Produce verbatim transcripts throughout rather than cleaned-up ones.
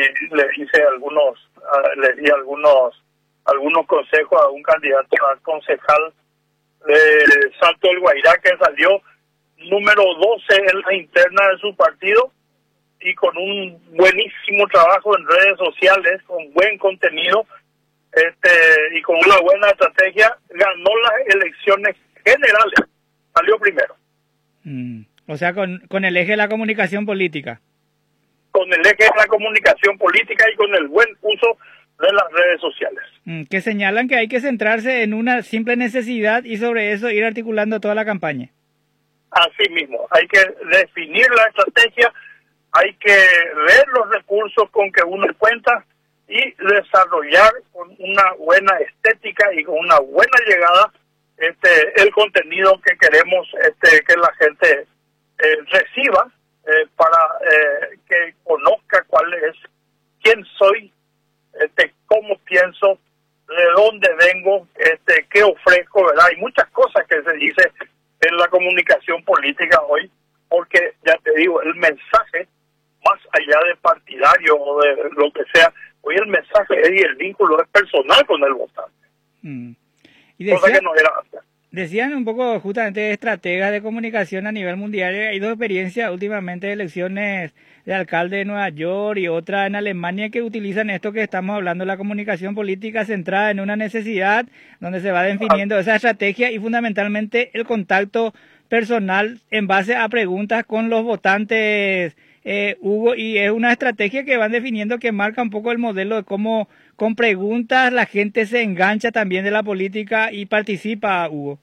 le hice algunos, uh, le di algunos, algunos consejos a un candidato a concejal de Salto del Guairá que salió número doce en la interna de su partido y con un buenísimo trabajo en redes sociales, con buen contenido este y con una buena estrategia, ganó las elecciones generales, salió primero. Mm. O sea, con, con el eje de la comunicación política. Con el eje de la comunicación política y con el buen uso de las redes sociales. Mm, que señalan que hay que centrarse en una simple necesidad y sobre eso ir articulando toda la campaña. Así mismo, hay que definir la estrategia, hay que ver los recursos con que uno cuenta y desarrollar con una buena estética y con una buena llegada este el contenido que queremos este que la gente eh, reciba eh, para eh, que conozca cuál es, quién soy, este cómo pienso, de dónde vengo, este qué ofrezco, ¿verdad? Hay muchas cosas que se dice en la comunicación política hoy, porque ya te digo, el mensaje, más allá de partidario o de lo que sea, hoy el mensaje es y el vínculo es personal con el votante. Mm. Y decía, cosa que no era antes. Decían un poco justamente estrategas de comunicación a nivel mundial. Hay dos experiencias últimamente de elecciones de alcalde de Nueva York y otra en Alemania que utilizan esto que estamos hablando, la comunicación política centrada en una necesidad donde se va definiendo esa estrategia y fundamentalmente el contacto personal en base a preguntas con los votantes, eh, Hugo, y es una estrategia que van definiendo que marca un poco el modelo de cómo con preguntas la gente se engancha también de la política y participa, Hugo.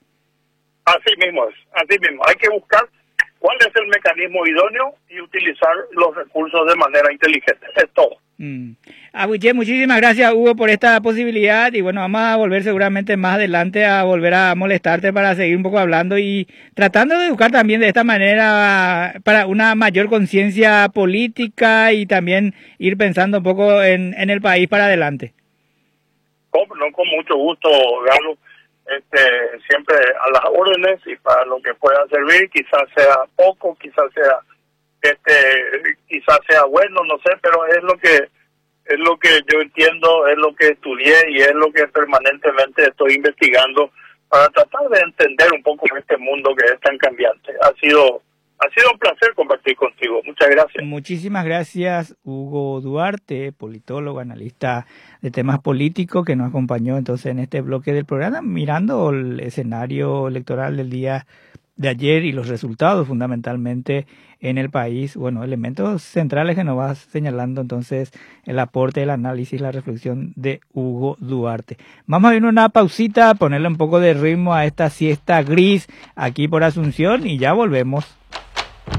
Así mismo es, así mismo. Hay que buscar cuál es el mecanismo idóneo y utilizar los recursos de manera inteligente. Es todo. Mm. Abuche, muchísimas gracias, Hugo, por esta posibilidad y bueno, vamos a volver seguramente más adelante a volver a molestarte para seguir un poco hablando y tratando de educar también de esta manera para una mayor conciencia política y también ir pensando un poco en, en el país para adelante. Con, no, con mucho gusto, Galo. Este, siempre a las órdenes y para lo que pueda servir, quizás sea poco, quizás sea este, quizás sea bueno, no sé, pero es lo que es lo que yo entiendo, es lo que estudié y es lo que permanentemente estoy investigando para tratar de entender un poco este mundo que es tan cambiante. Ha sido ha sido un placer compartir contigo. Muchas gracias. Muchísimas gracias, Hugo Duarte, politólogo, analista de temas políticos, que nos acompañó entonces en este bloque del programa, mirando el escenario electoral del día de ayer y los resultados fundamentalmente en el país. Bueno, elementos centrales que nos va señalando entonces el aporte, el análisis, la reflexión de Hugo Duarte. Vamos a ir una pausita, ponerle un poco de ritmo a esta siesta gris aquí por Asunción y ya volvemos.